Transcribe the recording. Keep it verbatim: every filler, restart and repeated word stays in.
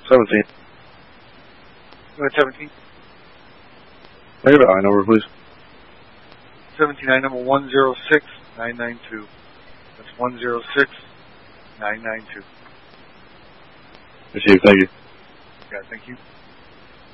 seventeen. Go ahead, seventeen. Can I get an I number, please? seventeen, I number one zero six nine nine two. That's one zero six nine nine two. Received, thank you. Yeah, thank you.